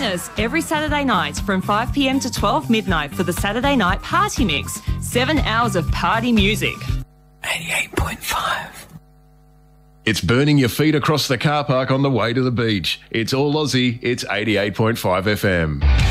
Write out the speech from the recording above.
us every Saturday night from 5 p.m. to 12 midnight for the Saturday Night Party Mix. 7 hours of party music. 88.5. It's burning your feet across the car park on the way to the beach. It's all Aussie. It's 88.5 FM.